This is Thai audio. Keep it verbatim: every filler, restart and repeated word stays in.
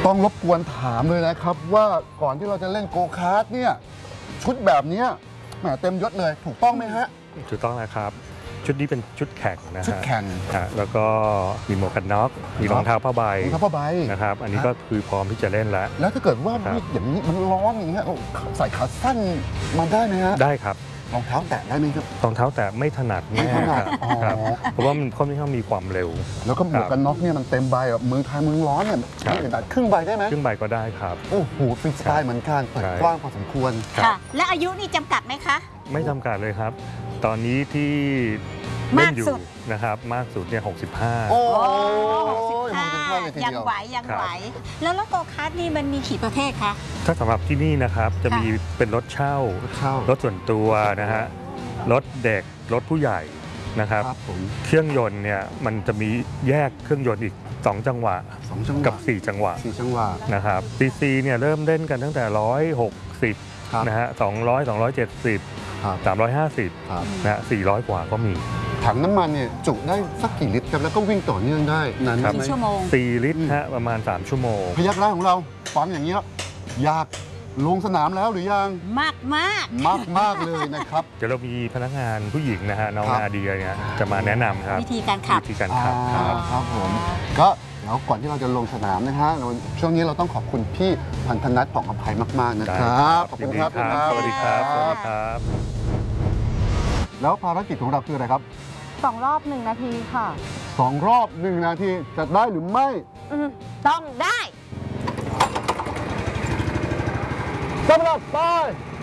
ต้องรบกวนถามเลยนะครับว่าก่อนที่เราจะเล่นโกคาร์ทเนี่ยชุดแบบนี้แหมเต็มยศเลยถูกต้องไหมฮะถูกต้องนะครับชุดนี้เป็นชุดแข่งนะฮะชุดแข่งแล้วก็มีหมวกกันน็อกมีรองเท้าผ้าใบรองเท้าผ้าใบนะครับอันนี้ก็คือพร้อมที่จะเล่นแล้วแล้วถ้าเกิดว่าอย่างนี้มันร้อนอย่างเงี้ยใส่ขาสั้นมาได้ไหมฮะได้ครับรองเท้าแตะได้ไหมครับรองเท้าแตะไม่ถนัดแน่ครับเพราะว่ามันค่อนข้างมีความเร็วแล้วก็หมวกกันน็อกเนี่ยมันเต็มใบแบบเมืองไทยเมืองร้อนเนี่ยครึ่งใบได้ไหมครึ่งใบก็ได้ครับโอ้โหฟรีสไตล์เหมือนกันเปิดกว้างพอสมควรค่ะและอายุนี่จำกัดไหมคะไม่จำกัดเลยครับตอนนี้ที่เล่นอยู่นะครับมากสุดเนี่ยหกสิบห้าโอ้ยยังไหวยังไหวแล้วรถโกคาร์ทนี่มันมีกี่ประเภทคะถ้าสำหรับที่นี่นะครับจะมีเป็นรถเช่ารถส่วนตัวนะฮะรถเด็กรถผู้ใหญ่นะครับเครื่องยนต์เนี่ยมันจะมีแยกเครื่องยนต์อีกสองจังหวะกับสี่จังหวะสี่จังหวะนะครับซีซีเนี่ยเริ่มเล่นกันตั้งแต่หนึ่งร้อยหกสิบนะฮะสองร้อย สองร้อยเจ็ดสิบสามร้อยห้าสิบนะฮะสี่ร้อยกว่าก็มีถังน้ำมันเนี่ยจุได้สักกี่ลิตรครับแล้วก็วิ่งต่อเนื่องได้นานไหมกี่ชั่วโมงสี่ลิตรฮะประมาณสามชั่วโมงพยักร้ายของเราฟังอย่างนี้แล้วอยากลงสนามแล้วหรือยังมากมากมากมากเลยนะครับเดี๋ยวเรามีพนักงานผู้หญิงนะฮะน้องนาเดียเนี่ยจะมาแนะนำครับวิธีการขับวิธีการขับครับผมก็แล้วก่อนที่เราจะลงสนามนะฮะช่วงนี้เราต้องขอบคุณพี่พันธนัทผ่องอภัยมากๆนะครับขอบคุณครับสวัสดีครับสวัสดีครับแล้วภารกิจของเราคืออะไรครับสองรอบหนึ่งนาทีค่ะสองรอบหนึ่งนาทีจะได้หรือไม่ต้องได้สำหรับไป